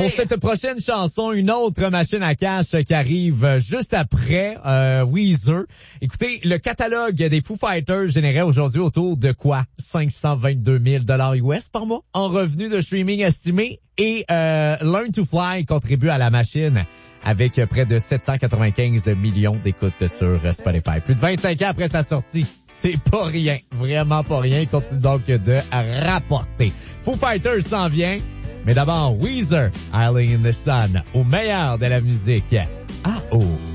Pour cette prochaine chanson, une autre machine à cash qui arrive juste après Weezer. Écoutez, le catalogue des Foo Fighters générait aujourd'hui autour de quoi? 522 000 US par mois en revenus de streaming estimés. Et Learn to Fly contribue à la machine avec près de 795 millions d'écoutes sur Spotify. Plus de 25 ans après sa sortie, c'est pas rien, vraiment pas rien. Il continue donc de rapporter. Foo Fighters s'en vient, mais d'abord Weezer, Island in the Sun, au meilleur de la musique. Ah oh!